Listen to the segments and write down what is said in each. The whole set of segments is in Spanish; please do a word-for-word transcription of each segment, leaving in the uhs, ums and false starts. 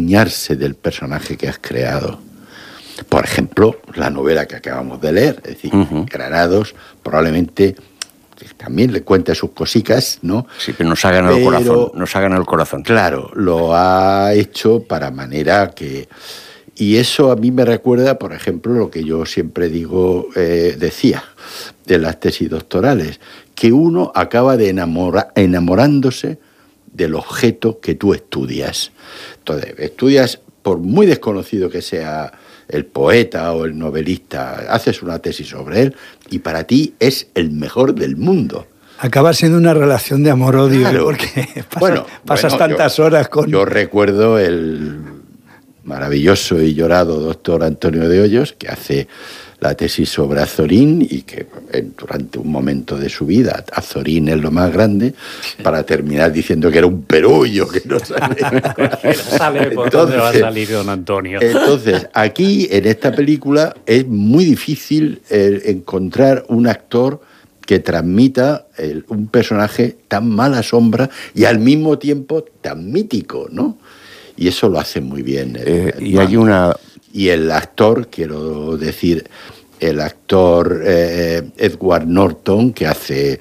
adueñarse del personaje que has creado. Por ejemplo, la novela que acabamos de leer, es decir, uh-huh. Granados probablemente también le cuenta sus cositas, ¿no? Sí, pero nos hagan el corazón, nos hagan el corazón. Claro, lo ha hecho para manera que... Y eso a mí me recuerda, por ejemplo, lo que yo siempre digo, eh, decía, de las tesis doctorales, que uno acaba de enamora, enamorándose del objeto que tú estudias. Entonces, estudias, por muy desconocido que sea el poeta o el novelista, haces una tesis sobre él y para ti es el mejor del mundo. Acaba siendo una relación de amor-odio, claro. Porque pasas, bueno, pasas bueno, tantas yo, horas con... Yo recuerdo el maravilloso y llorado doctor Antonio de Hoyos, que hace la tesis sobre Azorín y que durante un momento de su vida, Azorín es lo más grande, sí. para terminar diciendo que era un perullo, que no sale. no sale por dónde va a salir don Antonio. Entonces, aquí, en esta película, es muy difícil eh, encontrar un actor que transmita el, un personaje tan mala sombra y al mismo tiempo tan mítico, ¿no? Y eso lo hace muy bien. El, eh, el y hay una... Y el actor, quiero decir, el actor eh, Edward Norton, que hace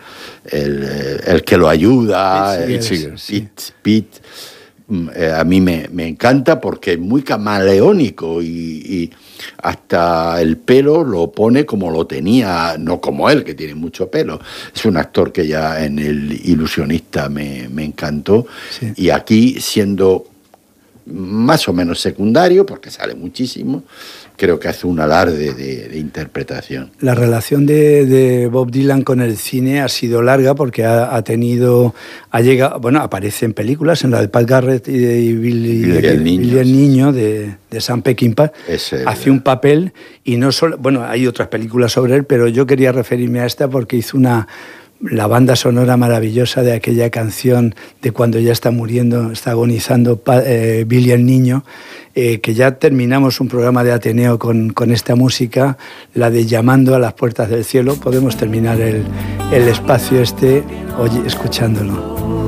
el, el que lo ayuda, Pete, Pete, Pete, eh, a mí me, me encanta porque es muy camaleónico y, y hasta el pelo lo pone como lo tenía, no como él, que tiene mucho pelo. Es un actor que ya en El Ilusionista me, me encantó. Sí. Y aquí, siendo más o menos secundario, porque sale muchísimo, creo que hace un alarde de, de interpretación. La relación de, de Bob Dylan con el cine ha sido larga porque ha, ha tenido, ha llegado, bueno, aparece en películas, en la de Pat Garrett y de y Billy, Billy, el niño, Billy el niño de, de Sam Peckinpah, Ese, hace un papel y no solo, bueno, hay otras películas sobre él, pero yo quería referirme a esta porque hizo una la banda sonora maravillosa de aquella canción de cuando ya está muriendo, está agonizando eh, Billy el niño, eh, que ya terminamos un programa de Ateneo con, con esta música, la de Llamando a las puertas del cielo. Podemos terminar el, el espacio este oye, escuchándolo.